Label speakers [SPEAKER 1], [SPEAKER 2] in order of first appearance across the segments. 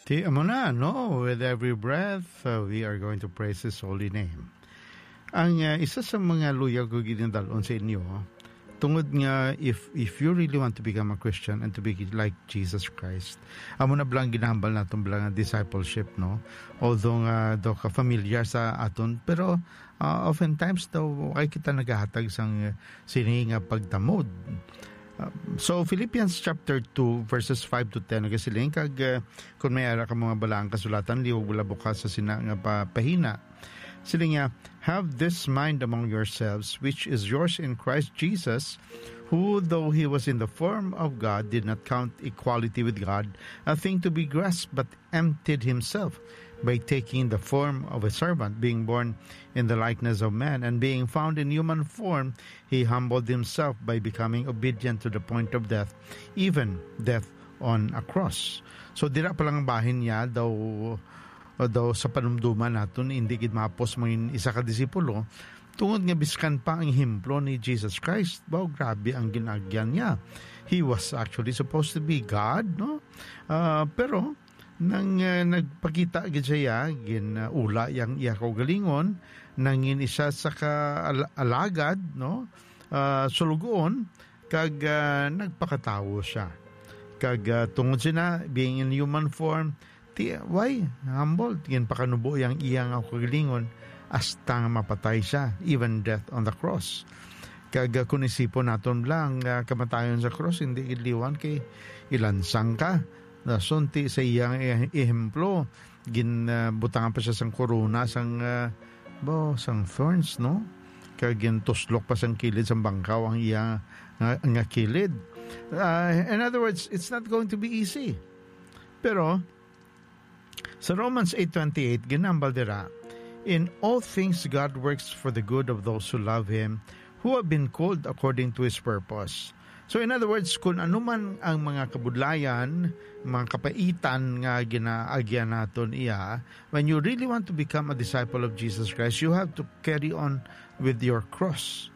[SPEAKER 1] Ti amo na, no? With every breath, we are going to praise His holy name. Ang isa sa mga luya ko ginindalon sa inyo, tungod nga, if you really want to become a Christian and to be like Jesus Christ, amo na blang ginambal natong blang discipleship, no? Although daw ka familiar sa aton, pero oftentimes daw ay kita nagahatag sang sini nga pagtamod. So Philippians chapter 2 verses 5 to 10 nagasiling kag kung may ara ka mga balaang kasulatan liwag wala bukas sa sina nga pahina. Siling nga, have this mind among yourselves which is yours in Christ Jesus, who though he was in the form of God did not count equality with God a thing to be grasped, but emptied himself by taking the form of a servant, being born in the likeness of man, and being found in human form, he humbled himself by becoming obedient to the point of death, even death on a cross. So dira pa lang ang bahin niya daw sa panumduman naton hindi gid mapos mo isa ka disipulo tungod nga biskan pa ang himplo ni Jesus Christ. Wow, grabe ang ginagyan niya. He was actually supposed to be God, no? Pero nang nagpakita gid siya ula yang iya kaugalingon nangin isa sa alagad, no? Sulugoon kag nagpakatawo siya. Kag tungod siya being in human form, why? Humble. Tingin pakanubo yang iyang kaugalingon hasta mapatay siya, even death on the cross. Kag kung isipon naton lang kamatayon sa cross, hindi iliwan kay ilansang ka. Nasunti sa iyang ehemplo, butangan pa siya sang korona, sang thorns, no? Kag tuslok pa sang kilid, sang bangkaw ang iyang nga kilid. In other words, it's not going to be easy. Pero sa Romans 8:28, ginambal dira, in all things God works for the good of those who love Him, who have been called according to His purpose. So in other words, kung anuman ang mga kabudlayan, mga kapaitan nga ginaagyan naton iya, when you really want to become a disciple of Jesus Christ, you have to carry on with your cross.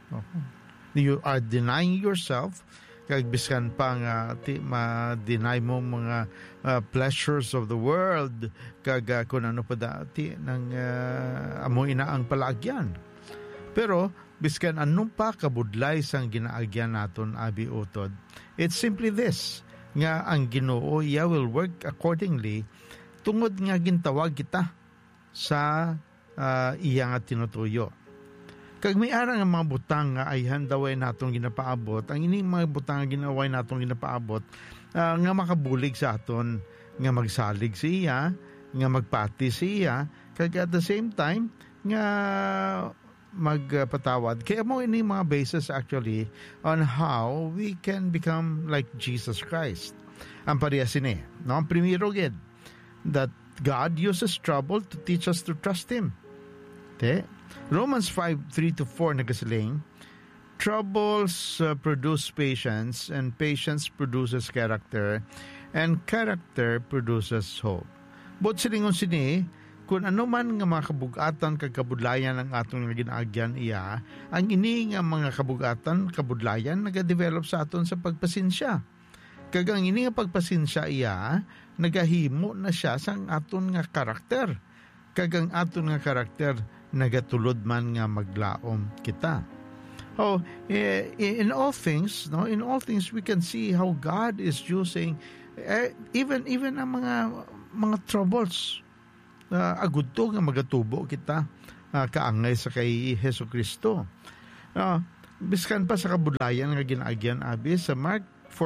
[SPEAKER 1] You are denying yourself, kag biskan pa nga ma-deny mo mga pleasures of the world, kag kung ano pa dati nang amo ina ang palagyan. Pero biskan anong pa kabudlay sang ginaagyan naton abi utod, it's simply this, nga ang Ginoo iya will work accordingly tungod nga gintawag kita sa iya nga tinutuyo. Kag may ara nga mga butang nga ay handaway natong ginapaabot, ang ining mga butang nga ginaway natong ginapaabot nga makabulig sa aton nga magsalig siya, nga magpati siya, kag at the same time nga magpatawad. Kaya mo ining mga basis actually on how we can become like Jesus Christ. Ang pareha sini, no? Ang primero gid, that God uses trouble to teach us to trust Him. Okay? Romans 5:3-4 nagasiling, troubles produce patience, and patience produces character, and character produces hope. But silingon sini, kung ano man nga mga kabugatan kag kabudlayan ang atong ginaagyan iya, ang ini nga mga kabudlayan nagadevelop sa aton sa pagpasensya. Kag ang ini nga pagpasensya iya, nagahimo na siya sang aton nga karakter. Kag ang aton nga karakter nagatulod man nga maglaom kita. Oh, in all things, no, in all things we can see how God is using even ang mga troubles. Agudto nga magatubo kita kaangay sa kay Hesukristo. Biskan pa sa kabudlayan nga ginaagyan abi sa Mark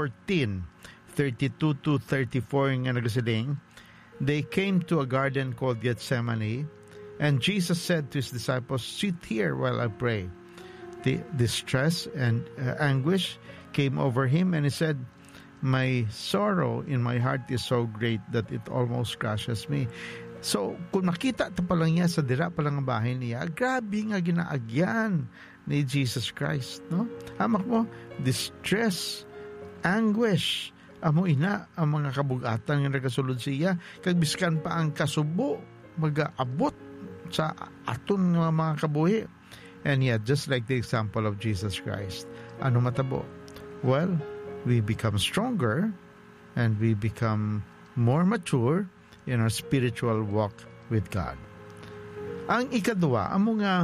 [SPEAKER 1] 14:32-34 nga nagasiling, they came to a garden called Gethsemane, and Jesus said to His disciples, sit here while I pray. The distress and anguish came over Him, and He said, my sorrow in my heart is so great that it almost crushes me. So, kung makita ito pa lang niya sa dira pa lang ang bahay niya, grabe nga ginaagyan ni Jesus Christ, no? Hamak mo, distress, anguish, amo ina ang mga kabugatan nga nagasulod siya, kag biskan pa ang kasubo, mag-aabot sa aton mga kabuhi. And yet, just like the example of Jesus Christ, ano matabo? Well, we become stronger and we become more mature in our spiritual walk with God. Ang ikadua, amo nga,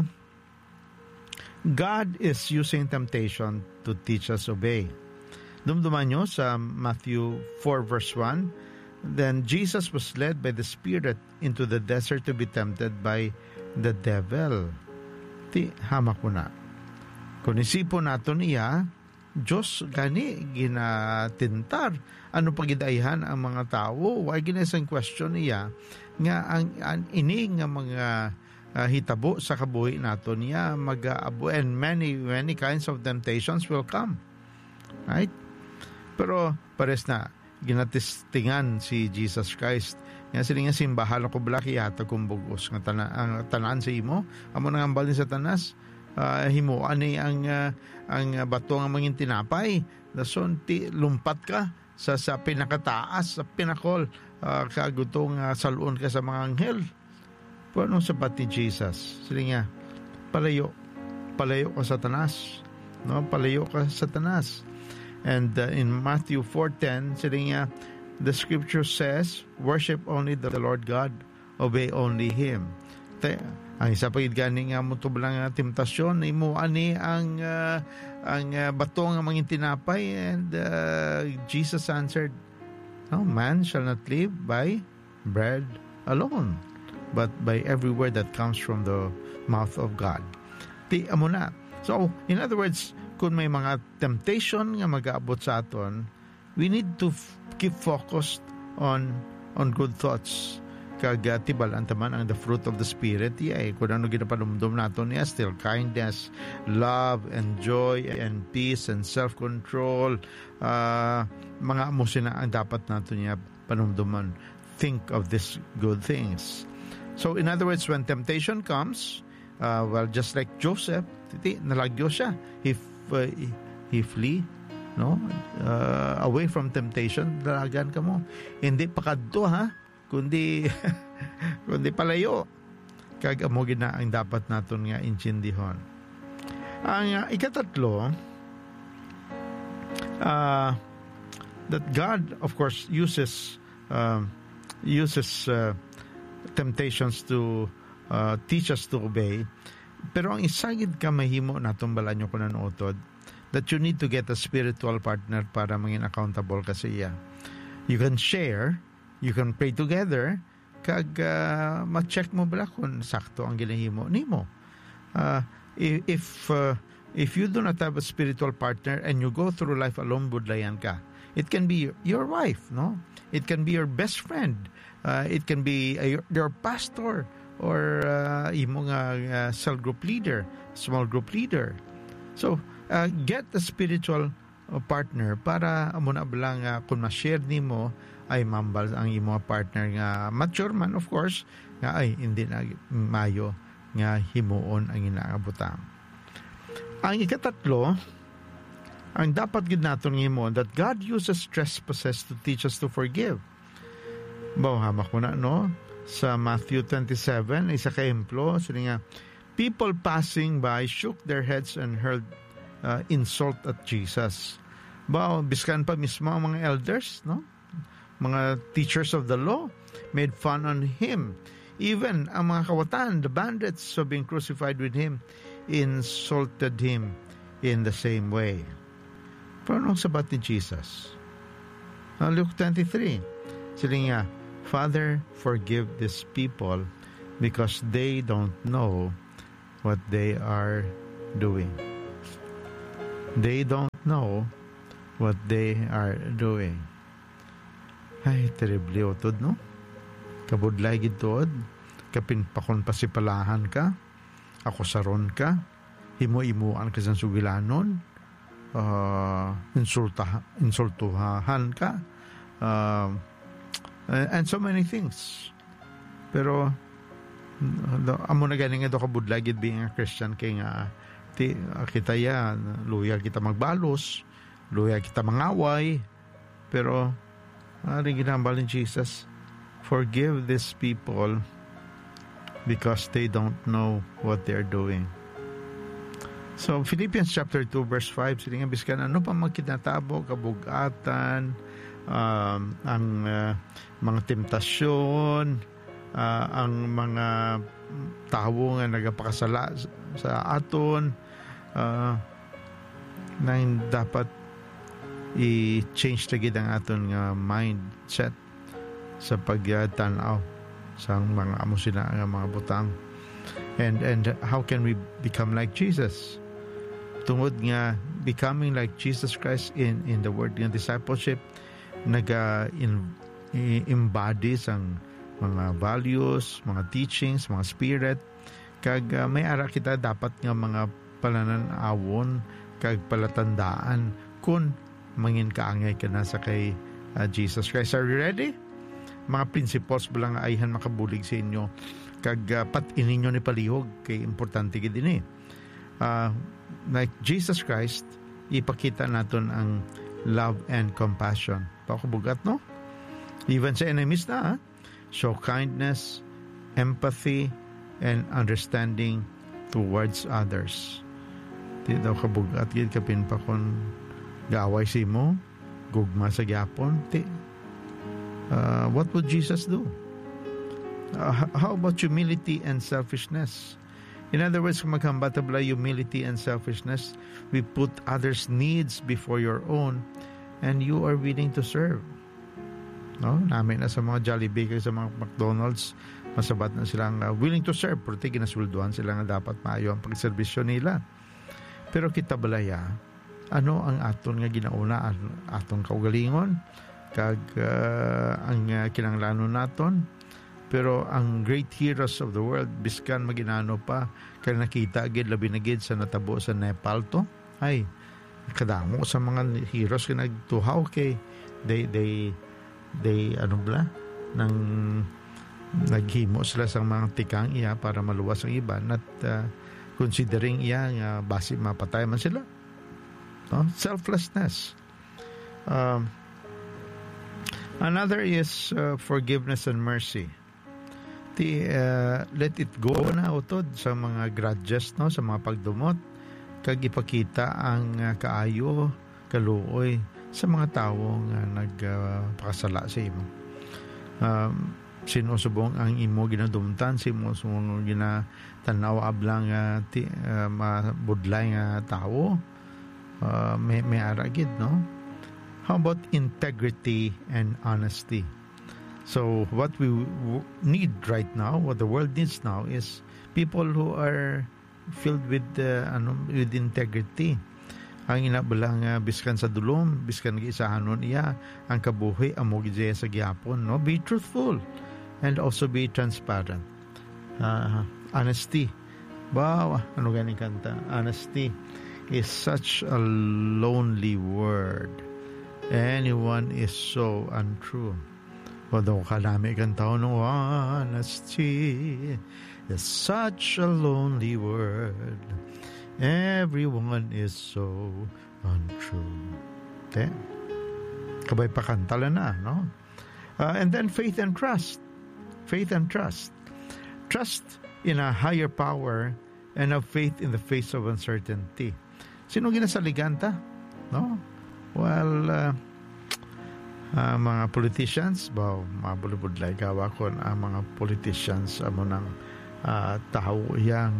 [SPEAKER 1] God is using temptation to teach us obey. Dumduman nyo sa Matthew 4 verse 1, then Jesus was led by the Spirit into the desert to be tempted by the devil. Ti hamak ko na. Kung isipon nato niya, Diyos gani ginatintar. Ano pagidayhan ang mga tao? Why ginasang question niya nga ang ini nga mga hitabo sa kabuhi nato niya mag-aabo, and many kinds of temptations will come. Right? Pero pares na ginatistingan si Jesus Christ. Nga sila nga simbahan ako blaki yata kung bugos nga tanan sa imo. Amo nang ambalin sa tanas. Himo ani ang bato nga mangin tinapay. Dason lumpat ka sa pinakataas, sa pinakol. Kagutong salon ka sa mga anghel. Paano sapat ni Jesus? Sila nga, palayo ka sa tanas. No? Palayo ka sa tanas. And in Matthew 4:10, sila nga, the scripture says, worship only the Lord God, obey only Him. Ang isa pa gani nga mo tublang temptasyon, imo ani ang bato nga mangin tinapay, and Jesus answered, no, man shall not live by bread alone, but by every word that comes from the mouth of God. Ti amo na. So, in other words, kung may mga temptation nga mag-aabot sa aton, we need to keep focused on good thoughts. Tibal ang taman ang the fruit of the Spirit, kung ano ginapanumdum nato niya, still kindness, love, and joy, and peace, and self-control. Mga emosyon na ang dapat nato niya panumduman. Think of these good things. So, in other words, when temptation comes, just like Joseph, nalagyo siya. He flee, no? Away from temptation, dalagan ka mo. Hindi pakadto, kundi palayo. Kag amo gina ang dapat naton nga intindihon. Ang ikatatlo, that God, of course, uses temptations to teach us to obey. Pero ang isagid ka mahimo natong balanyo ko nanutod, that you need to get a spiritual partner para maging accountable ka sa iya. You can share, you can pray together, kag ma-check mo bala kung sakto ang ginahimo nimo. If you do not have a spiritual partner and you go through life alone, budlayan ka. It can be your wife, no? It can be your best friend. It can be your pastor, or imo nga cell group leader, small group leader. So, get a spiritual partner para amo na bala nga kung ma-share nimo ay mambal ang imo partner nga mature man, of course, nga ay hindi na mayo nga himuon ang inaabutang. Ang ikatatlo, ang dapat gid naton nga that God uses trespasses to teach us to forgive. Hamak mo na, no? Sa Matthew 27, isa ka emplo, sila nga, people passing by shook their heads and hurled insult at Jesus. Biskan pa mismo ang mga elders, no? Mga teachers of the law made fun on Him. Even ang mga kawatan, the bandits who being crucified with Him, insulted Him in the same way. Pero anong sabat ni Jesus? Luke 23, sila nga, Father, forgive these people because they don't know what they are doing. They don't know what they are doing. Ay, terrible utod, no? Kabudlay gitod, kapinpakon pasipalahan ka, akusaron ka, himu-imuan ka sa sugilanon, insultuhan ka, and so many things. Pero amo na ganing ito kabudlagid being a Christian kay nga kita yan, luya kita magbalos, luya kita mangaway, pero rin ginambal ni Jesus, forgive these people because they don't know what they're doing. So Philippians chapter 2 verse 5, sila nga biskan ano pa magkinatabo, kabugatan, ang mga temptasyon, ang mga tao nga nagapakasala sa aton, na dapat i-change lagi ang aton nga mindset sa pagtanaw sa mga amo sila nga mga butang. And how can we become like Jesus? Tungod nga becoming like Jesus Christ in the word ng discipleship, embody ang mga values, mga teachings, mga spirit, kag may ara kita dapat nga mga palananawon kag palatandaan kung mangin kaangay ka na sa kay Jesus Christ. Are you ready? Mga principles bilang ayhan makabulig sa inyo kag pat ininyo ni palihog kay importante gid dinhi. Like Jesus Christ, ipakita naton ang love and compassion. Pakubugat, no? Even sa enemies na, show kindness, empathy, and understanding towards others. Di daw kabugat gid kapin pa kon gaaway si mo, gugma sa gyapon. What would Jesus do? How about humility and selfishness? In other words, kung maghambatabla humility and selfishness, we put others' needs before your own, and you are willing to serve. No? Namin na sa mga Jollibee kay sa mga McDonald's, masabat na silang willing to serve, pero ginasweldohan sila nga dapat maayo ang pagserbisyo nila. Pero kita balaya, ano ang aton nga ginauna, aton kaugalingon, kag ang kinanglanon naton. Pero ang great heroes of the world, biskan maginano pa, kaya nakita agad labi na gid sa natabo sa Nepal to, ay kadamo sa mga heroes kaya nagtuhaw kay they ano bla nang naghimo sila sa mga tikang iya para maluwas ang iban at considering iya nga basi mapatay man sila, no? Selflessness. Another is forgiveness and mercy. Let it go na utod sa mga grudges, no, sa mga pagdumot, kag ipakita ang kaayo, kaluoy sa mga tawo nga nagpakasala sa imo. Sinusubong ang imo ginadumtan, sinusubong ginatanaw ablang mabudlay nga tawo, may aragid, no? How about integrity and honesty? So what we need right now, what the world needs now, is people who are filled with integrity. Ang inabalang biskan sa dulom, biskan giisahanon iya ang kabuhi amo gid sa gihapon, no? Be truthful and also be transparent. Honesty. Wow, ano ganing kanta? Honesty is such a lonely word. Anyone is so untrue. Although kalami kang tao no, honesty is such a lonely word. Everyone is so untrue. Kabay pa kantala na, no? And then faith and trust. Faith and trust. Trust in a higher power and have faith in the face of uncertainty. Sino ginasaliganta? No? Well, mga politicians, mabulubudlay gawa kon ang mga politicians amo ng tao yang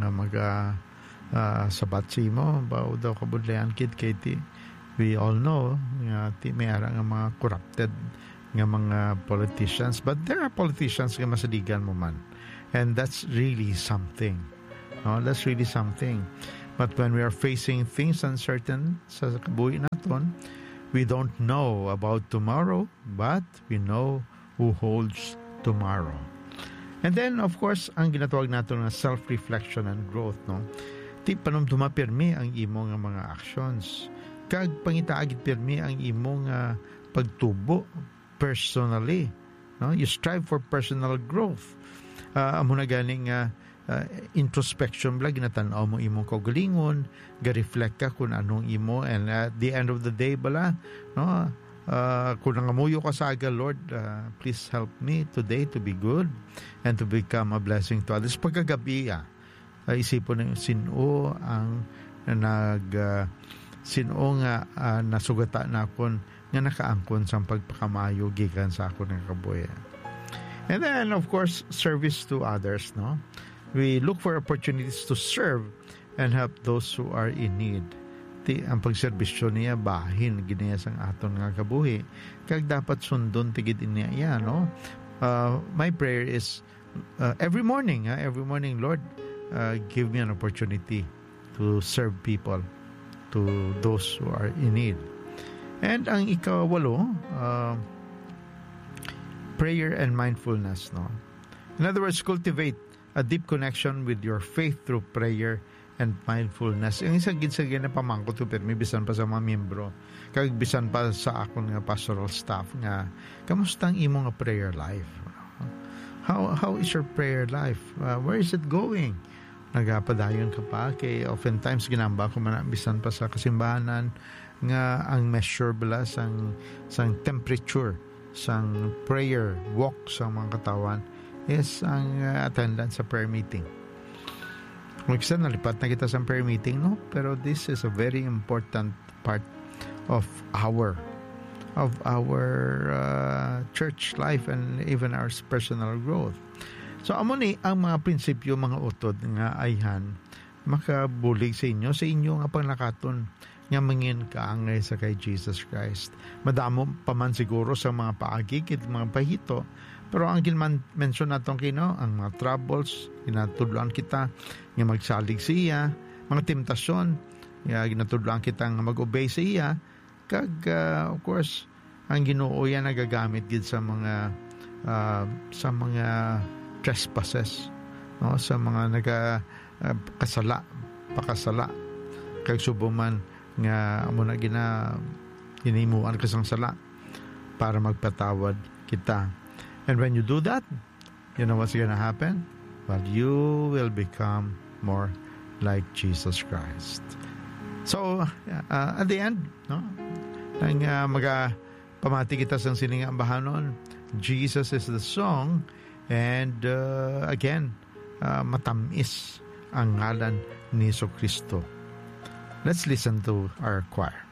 [SPEAKER 1] sabat si mo, daw kabudlayan kid kay ti. We all know nga ti may ara nga mga corrupted nga mga politicians, but there are politicians nga masaligan mo man, and that's really something. No, that's really something. But when we are facing things uncertain sa kabuhi naton, we don't know about tomorrow, but we know who holds tomorrow. And then, of course, ang ginatawag natin na self-reflection and growth, no? Ti panumduma pirmi ang imo nga mga actions. Kag pangitaagit pirmi ang imo nga pagtubo personally, no? You strive for personal growth. Amo na ganing introspection bla ginatanaw mo imong kaugalingon, ga-reflect ka kung anong imo, and at the end of the day bala, no, kung nangamuyo ka sa aga, Lord, please help me today to be good and to become a blessing to others. Pagkagabi isipon ng sino ang sino nga nasugata na kon nga nakaangkon sa pagpakamayo gikan sa ako ng kabuhi. And then, of course, service to others, no? We look for opportunities to serve and help those who are in need. Ang pagserbisyo niya, bahin, ginaya sang aton nga kabuhi. Kag dapat sundon tigid niya, no? My prayer is, every morning, Lord, give me an opportunity to serve people, to those who are in need. And ang ikawalo, prayer and mindfulness, no? In other words, cultivate a deep connection with your faith through prayer and mindfulness. Ang isang ginsagin na pamangko to, pero may bisan pa sa mga miyembro, kag bisan pa sa akong nga pastoral staff nga, kamusta ang imo nga prayer life? How is your prayer life? Where is it going? Nagapadayon ka pa, kay oftentimes ginamba ko man bisan pa sa kasimbahanan nga ang measure bala sang temperature sang prayer walk sa mga katawan is ang attendance sa prayer meeting. Kung isa nalipat na kita sa prayer meeting, no? Pero this is a very important part of our church life and even our personal growth. So amo ni ang mga prinsipyo, mga utod nga ayhan makabulig sa inyo nga panglakaton nga mangin kaangay sa kay Jesus Christ. Madamo pa man siguro sa mga paagigit, mga pahito, pero ang mention natong kino, ang mga troubles, ginatudloan kita nga magsalig sa iya, mga temptasyon, nga ginatudloan kita nga mag-obey sa iya, kag of course, ang Ginoo yan nagagamit gid sa mga trespasses, no? Sa mga pakasala, kag subuman nga amo na hinimuan ka sang sala para magpatawad kita. And when you do that, you know what's gonna happen? Well, you will become more like Jesus Christ. So, at the end, no? Nang pamati kita sang siningang bahanon, Jesus is the song, and again, matamis ang ngalan ni Jesucristo. Let's listen to our choir.